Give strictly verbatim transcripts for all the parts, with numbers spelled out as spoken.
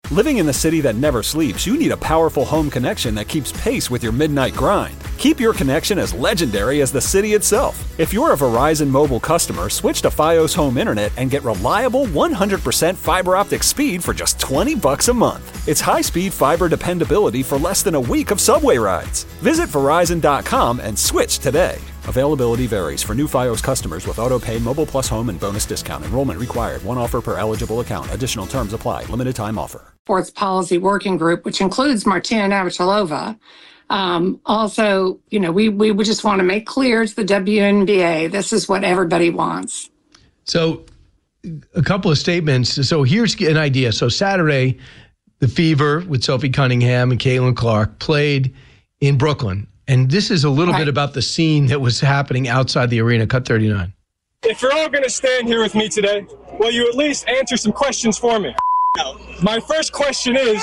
Living in the city that never sleeps, you need a powerful home connection that keeps pace with your midnight grind. Keep your connection as legendary as the city itself. If you're a Verizon Mobile customer, switch to Fios Home Internet and get reliable one hundred percent fiber optic speed for just twenty bucks a month. It's high-speed fiber dependability for less than a week of subway rides. Visit Verizon dot com and switch today. Availability varies for new Fios customers with auto-pay, Mobile Plus Home, and bonus discount. Enrollment required. One offer per eligible account. Additional terms apply. Limited time offer. Sports Policy Working Group, which includes Martina Navratilova. Um, also, you know, we, we would just want to make clear to the W N B A, this is what everybody wants. So a couple of statements. So here's an idea. So Saturday, the Fever with Sophie Cunningham and Caitlin Clark played in Brooklyn. And this is a little right. bit about the scene that was happening outside the arena. Cut thirty-nine. If you're all going to stand here with me today, will you at least answer some questions for me? My first question is,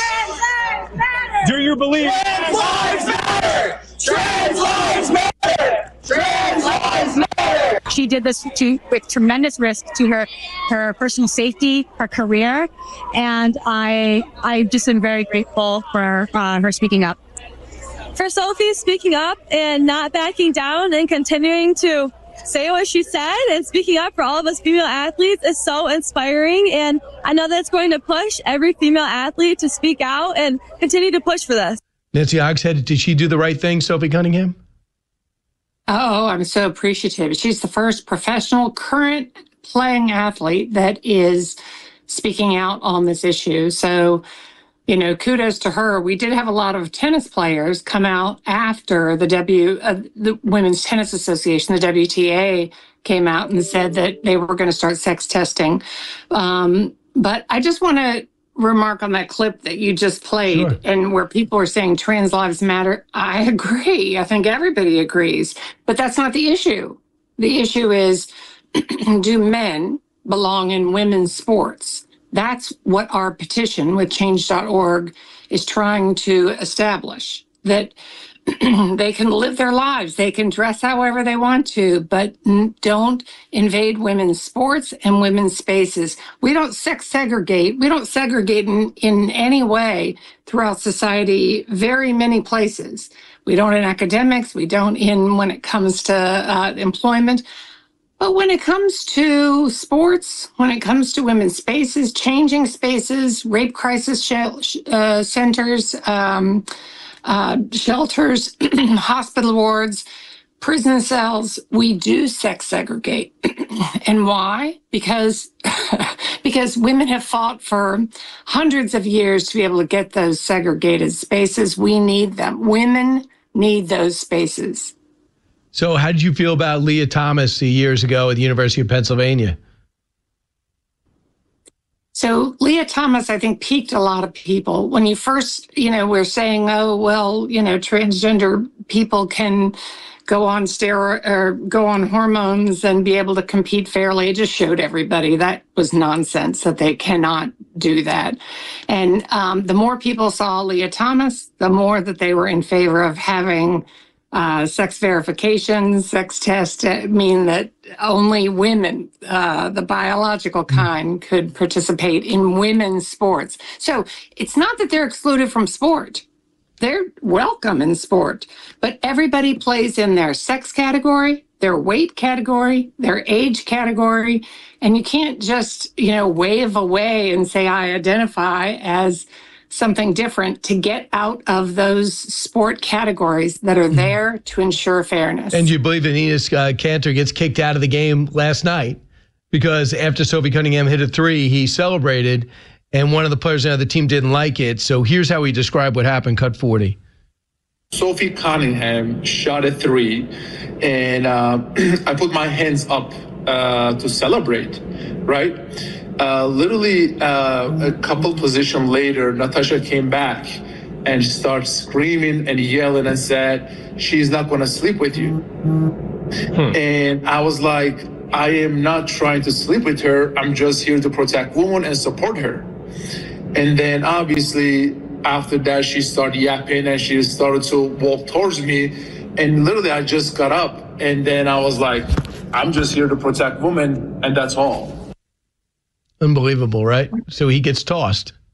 do you believe trans lives matter? Trans lives matter! Trans lives matter! She did this to, with tremendous risk to her, her personal safety, her career, and I, I just am very grateful for uh, her speaking up. For Sophie speaking up and not backing down and continuing to say what she said and speaking up for all of us female athletes is so inspiring. And I know that's going to push every female athlete to speak out and continue to push for this. Nancy Hogshead, did she do the right thing, Sophie Cunningham? Oh, I'm so appreciative. She's the first professional current playing athlete that is speaking out on this issue. So, you know, kudos to her. We did have a lot of tennis players come out after the W, uh, the Women's Tennis Association, the W T A, came out and said that they were going to start sex testing. Um, but I just want to remark on that clip that you just played, sure. and where people are saying trans lives matter. I agree. I think everybody agrees. But that's not the issue. The issue is, do men belong in women's sports? That's what our petition with change dot org is trying to establish, that they can live their lives, they can dress however they want to, but don't invade women's sports and women's spaces. We don't sex segregate. We don't segregate in, in any way throughout society, very many places. We don't in academics. We don't in when it comes to uh, employment. But when it comes to sports, when it comes to women's spaces, changing spaces, rape crisis sh- uh, centers, um, uh, shelters, hospital wards, prison cells, we do sex segregate. And why? Because, because women have fought for hundreds of years to be able to get those segregated spaces. We need them. Women need those spaces. So how did you feel about Leah Thomas years ago at the University of Pennsylvania? So Leah Thomas, I think, piqued a lot of people. When you first, you know, we're saying, oh, well, you know, transgender people can go on steroids or go on hormones and be able to compete fairly. It just showed everybody that was nonsense, that they cannot do that. And um, the more people saw Leah Thomas, the more that they were in favor of having Uh, sex verification, sex tests uh, mean that only women, uh, the biological kind, could participate in women's sports. So it's not that they're excluded from sport. They're welcome in sport, but everybody plays in their sex category, their weight category, their age category, and you can't just, you know, wave away and say, I identify as something different, to get out of those sport categories that are there to ensure fairness. And you believe that Enes uh, Kanter gets kicked out of the game last night because after Sophie Cunningham hit a three, he celebrated, and one of the players on the team didn't like it. So here's how he described what happened. Cut forty. Sophie Cunningham shot a three, and uh, I put my hands up uh, to celebrate, right? Uh, literally uh, a couple position later, Natasha came back and started screaming and yelling and said, she's not going to sleep with you. Hmm. And I was like, I am not trying to sleep with her. I'm just here to protect women and support her. And then obviously after that, she started yapping and she started to walk towards me. And literally I just got up and then I was like, I'm just here to protect women, and that's all. Unbelievable, right? So he gets tossed.